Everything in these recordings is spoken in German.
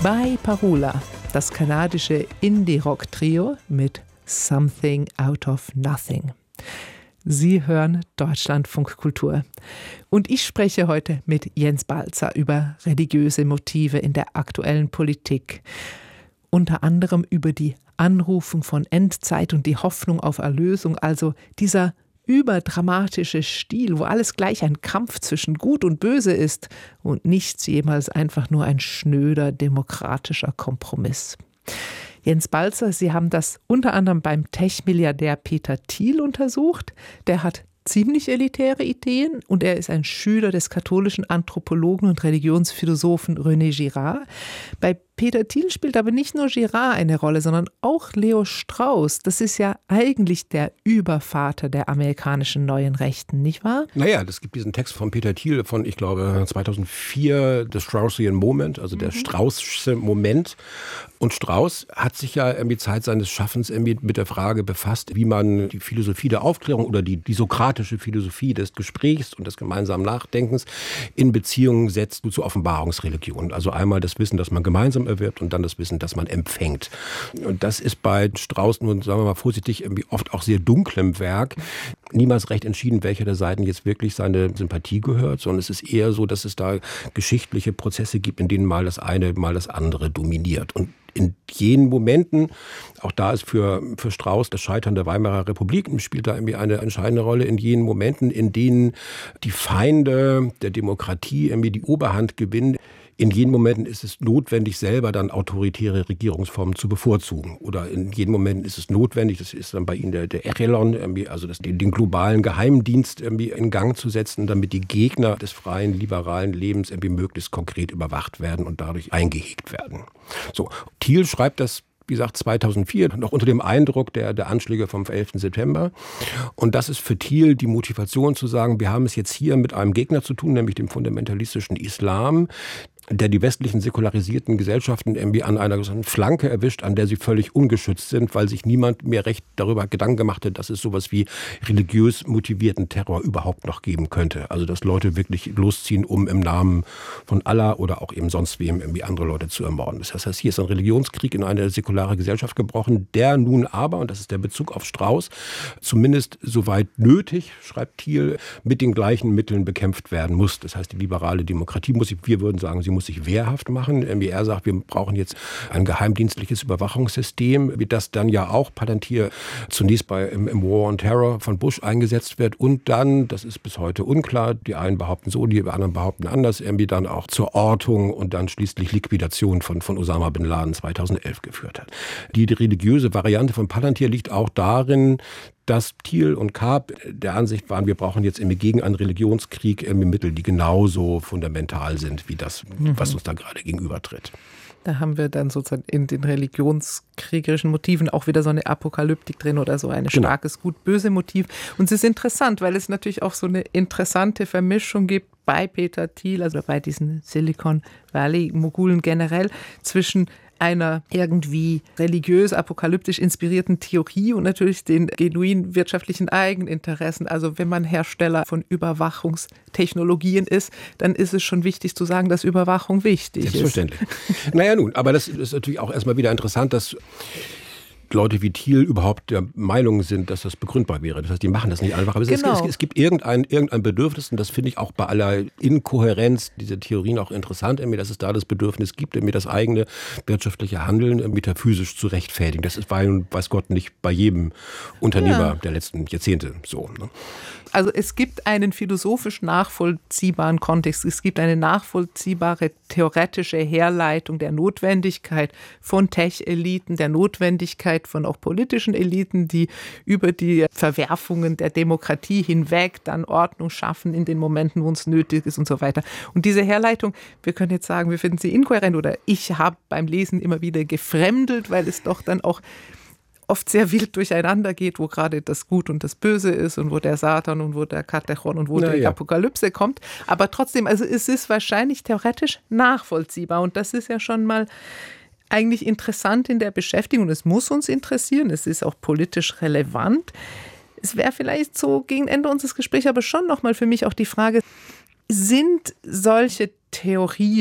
Bei Parula, das kanadische Indie-Rock-Trio mit Something Out of Nothing. Sie hören Deutschlandfunk Kultur. Und ich spreche heute mit Jens Balzer über religiöse Motive in der aktuellen Politik. Unter anderem über die Anrufung von Endzeit und die Hoffnung auf Erlösung, also dieser überdramatische Stil, wo alles gleich ein Kampf zwischen Gut und Böse ist und nichts jemals einfach nur ein schnöder demokratischer Kompromiss. Jens Balzer, Sie haben das unter anderem beim Tech-Milliardär Peter Thiel untersucht. Der hat ziemlich elitäre Ideen und er ist ein Schüler des katholischen Anthropologen und Religionsphilosophen René Girard. Bei Peter Thiel spielt aber nicht nur Girard eine Rolle, sondern auch Leo Strauss. Das ist ja eigentlich der Übervater der amerikanischen neuen Rechten, nicht wahr? Naja, es gibt diesen Text von Peter Thiel von, ich glaube, 2004, The Straussian Moment, also der Straußsche Moment. Und Strauss hat sich ja irgendwie Zeit seines Schaffens irgendwie mit der Frage befasst, wie man die Philosophie der Aufklärung oder die sokratische Philosophie des Gesprächs und des gemeinsamen Nachdenkens in Beziehung setzt zu Offenbarungsreligionen. Also einmal das Wissen, das man gemeinsam erwirbt und dann das Wissen, das man empfängt. Und das ist bei Strauss nun, sagen wir mal vorsichtig, irgendwie oft auch sehr dunklem Werk. Niemals recht entschieden, welcher der Seiten jetzt wirklich seine Sympathie gehört, sondern es ist eher so, dass es da geschichtliche Prozesse gibt, in denen mal das eine, mal das andere dominiert. Und in jenen Momenten, auch da ist für Strauss das Scheitern der Weimarer Republik, spielt da irgendwie eine entscheidende Rolle, in jenen Momenten, in denen die Feinde der Demokratie irgendwie die Oberhand gewinnen. In jenen Momenten ist es notwendig, selber dann autoritäre Regierungsformen zu bevorzugen. Oder in jenen Momenten ist es notwendig, das ist dann bei Ihnen der Echelon, also den globalen Geheimdienst irgendwie in Gang zu setzen, damit die Gegner des freien, liberalen Lebens irgendwie möglichst konkret überwacht werden und dadurch eingehegt werden. So, Thiel schreibt das, wie gesagt, 2004, noch unter dem Eindruck der Anschläge vom 11. September. Und das ist für Thiel die Motivation zu sagen, wir haben es jetzt hier mit einem Gegner zu tun, nämlich dem fundamentalistischen Islam, der die westlichen säkularisierten Gesellschaften irgendwie an einer Flanke erwischt, an der sie völlig ungeschützt sind, weil sich niemand mehr recht darüber Gedanken gemacht hat, dass es sowas wie religiös motivierten Terror überhaupt noch geben könnte. Also dass Leute wirklich losziehen, um im Namen von Allah oder auch eben sonst wem irgendwie andere Leute zu ermorden. Das heißt, hier ist ein Religionskrieg in eine säkulare Gesellschaft gebrochen, der nun aber, und das ist der Bezug auf Strauss, zumindest soweit nötig, schreibt Thiel, mit den gleichen Mitteln bekämpft werden muss. Das heißt, die liberale Demokratie wir würden sagen, sie muss sich wehrhaft machen. Er sagt, wir brauchen jetzt ein geheimdienstliches Überwachungssystem, wie das dann ja auch Palantir zunächst im War on Terror von Bush eingesetzt wird und dann, das ist bis heute unklar, die einen behaupten so, die anderen behaupten anders, irgendwie dann auch zur Ortung und dann schließlich Liquidation von Osama bin Laden 2011 geführt hat. Die religiöse Variante von Palantir liegt auch darin, dass Thiel und Karp der Ansicht waren, wir brauchen jetzt gegen einen Religionskrieg Mittel, die genauso fundamental sind wie das, was uns da gerade gegenübertritt. Da haben wir dann sozusagen in den religionskriegerischen Motiven auch wieder so eine Apokalyptik drin oder so ein starkes Gut-Böse Motiv. Und es ist interessant, weil es natürlich auch so eine interessante Vermischung gibt bei Peter Thiel, also bei diesen Silicon Valley-Mogulen generell, zwischen einer irgendwie religiös-apokalyptisch inspirierten Theorie und natürlich den genuin wirtschaftlichen Eigeninteressen. Also wenn man Hersteller von Überwachungstechnologien ist, dann ist es schon wichtig zu sagen, dass Überwachung wichtig ist. Selbstverständlich. Naja nun, aber das ist natürlich auch erstmal wieder interessant, dass Leute wie Thiel überhaupt der Meinung sind, dass das begründbar wäre. Das heißt, die machen das nicht einfach. Aber es gibt irgendein Bedürfnis, und das finde ich auch bei aller Inkohärenz dieser Theorien auch interessant, dass es da das Bedürfnis gibt, das eigene wirtschaftliche Handeln metaphysisch zu rechtfertigen. Das ist, weiß Gott, nicht bei jedem Unternehmer der letzten Jahrzehnte so. Ne? Also es gibt einen philosophisch nachvollziehbaren Kontext, es gibt eine nachvollziehbare theoretische Herleitung der Notwendigkeit von Tech-Eliten, der Notwendigkeit von auch politischen Eliten, die über die Verwerfungen der Demokratie hinweg dann Ordnung schaffen in den Momenten, wo es nötig ist und so weiter. Und diese Herleitung, wir können jetzt sagen, wir finden sie inkohärent oder ich habe beim Lesen immer wieder gefremdelt, weil es doch dann auch oft sehr wild durcheinander geht, wo gerade das Gut und das Böse ist und wo der Satan und wo der Katechon und wo die Apokalypse kommt. Aber trotzdem, also es ist wahrscheinlich theoretisch nachvollziehbar und das ist ja schon mal eigentlich interessant in der Beschäftigung. Es muss uns interessieren, es ist auch politisch relevant. Es wäre vielleicht so gegen Ende unseres Gesprächs aber schon nochmal für mich auch die Frage, sind solche Theorien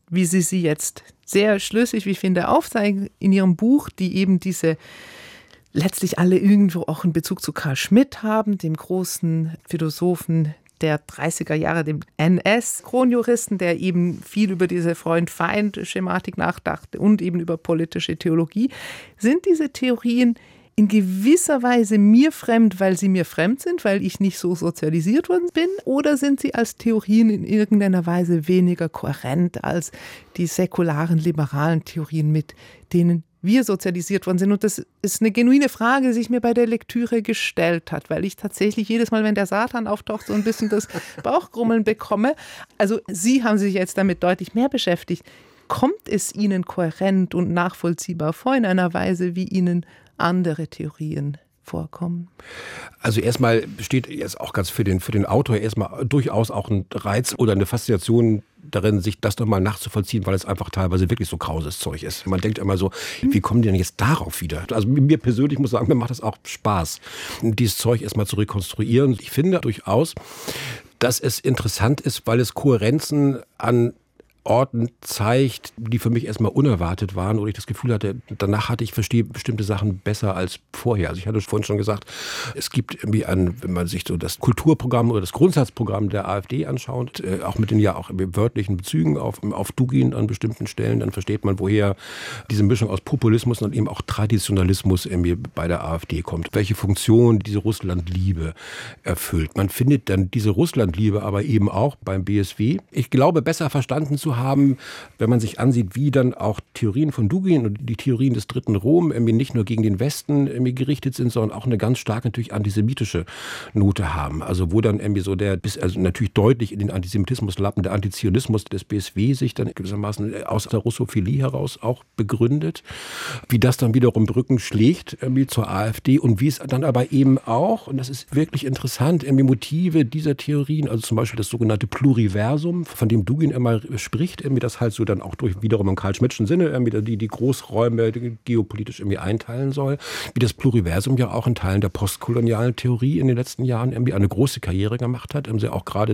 wie sie jetzt sehr schlüssig, wie ich finde, aufzeigen in ihrem Buch, die eben diese letztlich alle irgendwo auch einen Bezug zu Carl Schmitt haben, dem großen Philosophen der 30er Jahre, dem NS-Kronjuristen, der eben viel über diese Freund-Feind-Schematik nachdachte und eben über politische Theologie. Sind diese Theorien in gewisser Weise mir fremd, weil sie mir fremd sind, weil ich nicht so sozialisiert worden bin? Oder sind sie als Theorien in irgendeiner Weise weniger kohärent als die säkularen, liberalen Theorien, mit denen wir sozialisiert worden sind? Und das ist eine genuine Frage, die sich mir bei der Lektüre gestellt hat, weil ich tatsächlich jedes Mal, wenn der Satan auftaucht, so ein bisschen das Bauchgrummeln bekomme. Also Sie haben sich jetzt damit deutlich mehr beschäftigt. Kommt es Ihnen kohärent und nachvollziehbar vor in einer Weise, wie Ihnen andere Theorien vorkommen? Also erstmal besteht jetzt auch ganz für den Autor erstmal durchaus auch ein Reiz oder eine Faszination darin, sich das nochmal nachzuvollziehen, weil es einfach teilweise wirklich so krauses Zeug ist. Man denkt immer so, wie kommen die denn jetzt darauf wieder? Also mir persönlich muss sagen, mir macht das auch Spaß, dieses Zeug erstmal zu rekonstruieren. Ich finde durchaus, dass es interessant ist, weil es Kohärenzen an Orten zeigt, die für mich erstmal unerwartet waren, oder ich das Gefühl hatte, danach ich verstehe bestimmte Sachen besser als vorher. Also ich hatte vorhin schon gesagt, es gibt irgendwie wenn man sich so das Kulturprogramm oder das Grundsatzprogramm der AfD anschaut, auch mit den ja auch wörtlichen Bezügen auf Dugin an bestimmten Stellen, dann versteht man, woher diese Mischung aus Populismus und eben auch Traditionalismus irgendwie bei der AfD kommt. Welche Funktion diese Russlandliebe erfüllt. Man findet dann diese Russlandliebe aber eben auch beim BSW. Ich glaube, besser verstanden zu haben, wenn man sich ansieht, wie dann auch Theorien von Dugin und die Theorien des Dritten Rom irgendwie nicht nur gegen den Westen irgendwie gerichtet sind, sondern auch eine ganz stark natürlich antisemitische Note haben. Also wo dann irgendwie so also natürlich deutlich in den Antisemitismuslappen der Antizionismus des BSW sich dann gewissermaßen aus der Russophilie heraus auch begründet. Wie das dann wiederum Brücken schlägt irgendwie zur AfD und wie es dann aber eben auch, und das ist wirklich interessant, irgendwie Motive dieser Theorien, also zum Beispiel das sogenannte Pluriversum, von dem Dugin immer spricht, irgendwie das halt so dann auch durch wiederum im Karl-Schmittschen Sinne irgendwie die Großräume geopolitisch irgendwie einteilen soll, wie das Pluriversum ja auch in Teilen der postkolonialen Theorie in den letzten Jahren irgendwie eine große Karriere gemacht hat. Sie auch gerade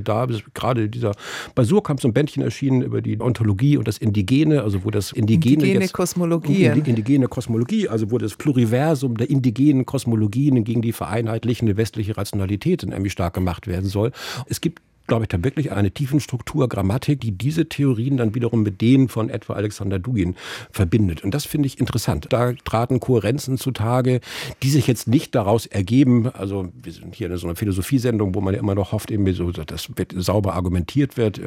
bei Surkamp so ein Bändchen erschienen über die Ontologie und das Indigene, also wo das indigene Kosmologie, also wo das Pluriversum der indigenen Kosmologien gegen die vereinheitlichende westliche Rationalität irgendwie stark gemacht werden soll. Es gibt, glaube ich, da wirklich eine Tiefenstruktur, Grammatik, die diese Theorien dann wiederum mit denen von etwa Alexander Dugin verbindet. Und das finde ich interessant. Da traten Kohärenzen zutage, die sich jetzt nicht daraus ergeben, also wir sind hier in so einer Philosophiesendung, wo man ja immer noch hofft, irgendwie so, dass sauber argumentiert wird,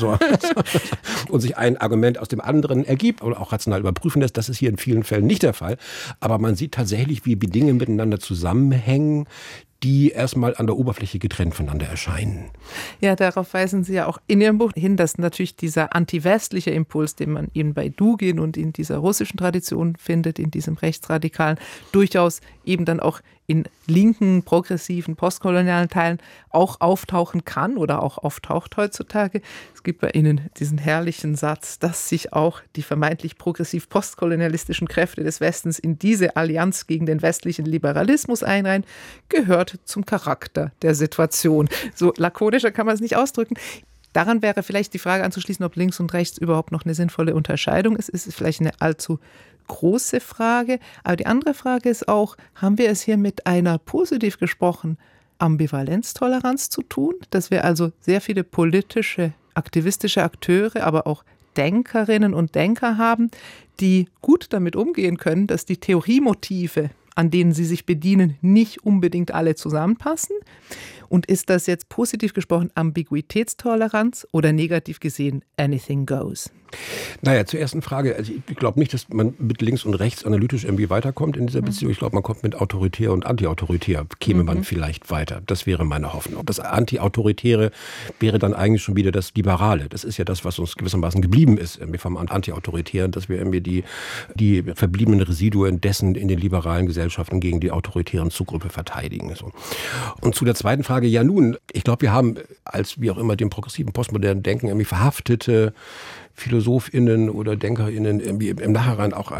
und sich ein Argument aus dem anderen ergibt oder auch rational überprüfen lässt. Das ist hier in vielen Fällen nicht der Fall. Aber man sieht tatsächlich, wie Dinge miteinander zusammenhängen, die erstmal an der Oberfläche getrennt voneinander erscheinen. Ja, darauf weisen Sie ja auch in Ihrem Buch hin, dass natürlich dieser antiwestliche Impuls, den man eben bei Dugin und in dieser russischen Tradition findet, in diesem Rechtsradikalen, durchaus eben dann auch in linken, progressiven, postkolonialen Teilen auch auftauchen kann oder auch auftaucht heutzutage. Es gibt bei Ihnen diesen herrlichen Satz, dass sich auch die vermeintlich progressiv-postkolonialistischen Kräfte des Westens in diese Allianz gegen den westlichen Liberalismus einreihen, gehört zum Charakter der Situation. So lakonischer kann man es nicht ausdrücken. Daran wäre vielleicht die Frage anzuschließen, ob links und rechts überhaupt noch eine sinnvolle Unterscheidung ist. Es ist vielleicht eine allzu große Frage. Aber die andere Frage ist auch, haben wir es hier mit einer, positiv gesprochen, Ambivalenztoleranz zu tun? Dass wir also sehr viele politische, aktivistische Akteure, aber auch Denkerinnen und Denker haben, die gut damit umgehen können, dass die Theoriemotive, an denen sie sich bedienen, nicht unbedingt alle zusammenpassen? Und ist das jetzt positiv gesprochen Ambiguitätstoleranz oder negativ gesehen anything goes? Naja, zur ersten Frage. Also ich glaube nicht, dass man mit links und rechts analytisch irgendwie weiterkommt in dieser Beziehung. Ich glaube, man kommt mit autoritär und antiautoritär, käme man vielleicht weiter. Das wäre meine Hoffnung. Das Antiautoritäre wäre dann eigentlich schon wieder das Liberale. Das ist ja das, was uns gewissermaßen geblieben ist irgendwie vom Antiautoritären, dass wir irgendwie die verbliebenen Residuen dessen in den liberalen Gesellschaften gegen die autoritären Zugruppe verteidigen. So. Und zu der zweiten Frage, ja nun, ich glaube, wir haben als wie auch immer dem progressiven postmodernen Denken irgendwie verhaftete PhilosophInnen oder DenkerInnen irgendwie im Nachhinein auch ein recht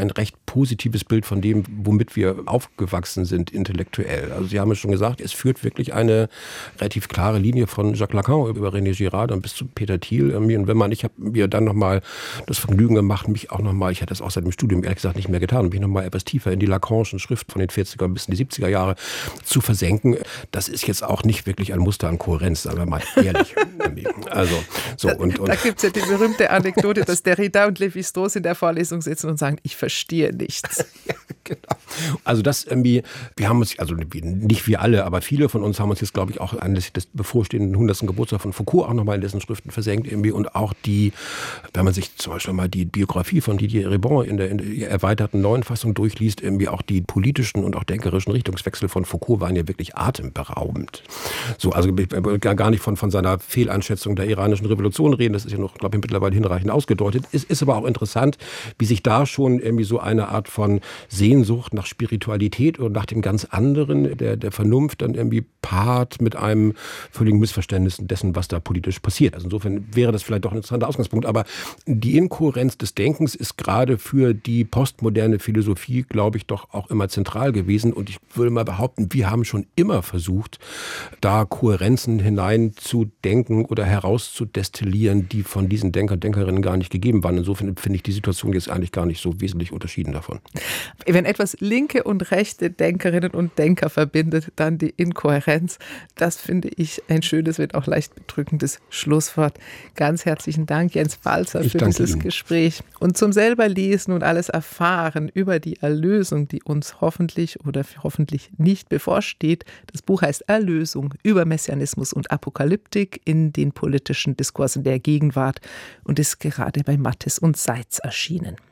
positives Bild von dem, womit wir aufgewachsen sind intellektuell. Also Sie haben es schon gesagt, es führt wirklich eine relativ klare Linie von Jacques Lacan über René Girard und bis zu Peter Thiel. Und ich habe mir dann nochmal das Vergnügen gemacht, mich auch nochmal, ich hatte das auch seit dem Studium ehrlich gesagt nicht mehr getan, mich nochmal etwas tiefer in die Lacanischen Schrift von den 40er bis in die 70er Jahre zu versenken. Das ist jetzt auch nicht wirklich ein Muster an Kohärenz, sagen wir mal ehrlich. Also, so, da gibt es ja die berühmte Anekdote, dass Derrida und Lévi-Strauss in der Vorlesung sitzen und sagen, ich verstehe nichts. Ja, genau. Also das irgendwie, wir haben uns, also nicht wir alle, aber viele von uns haben uns jetzt, glaube ich, auch anlässlich des bevorstehenden 100. Geburtstag von Foucault auch nochmal in dessen Schriften versenkt irgendwie und auch die, wenn man sich zum Beispiel mal die Biografie von Didier Ribon in der erweiterten neuen Fassung durchliest, irgendwie auch die politischen und auch denkerischen Richtungswechsel von Foucault waren ja wirklich atemberaubend. So, also gar nicht von seiner Fehleinschätzung der iranischen Revolution reden, das ist ja noch, glaube ich, mittlerweile hinreichend ausgedeutet. Es ist aber auch interessant, wie sich da schon irgendwie so eine Art von Sehnsucht nach Spiritualität und nach dem ganz anderen, der Vernunft dann irgendwie paart mit einem völligen Missverständnis dessen, was da politisch passiert. Also insofern wäre das vielleicht doch ein interessanter Ausgangspunkt. Aber die Inkohärenz des Denkens ist gerade für die postmoderne Philosophie, glaube ich, doch auch immer zentral gewesen. Und ich würde mal behaupten, wir haben schon immer versucht, da Kohärenzen hineinzudenken oder herauszudestillieren, die von diesen Denkerinnen gar nicht gegeben waren. Insofern finde ich die Situation jetzt eigentlich gar nicht so wesentlich unterschieden davon. Wenn etwas linke und rechte Denkerinnen und Denker verbindet, dann die Inkohärenz. Das finde ich ein schönes, wenn auch leicht bedrückendes Schlusswort. Ganz herzlichen Dank, Jens Balzer, für dieses Ihnen. Gespräch. Und zum selber lesen und alles erfahren über die Erlösung, die uns hoffentlich oder hoffentlich nicht bevorsteht. Das Buch heißt Erlösung über Messianismus und Apokalyptik in den politischen Diskursen der Gegenwart und ist gerade bei Mattes und Seitz erschienen.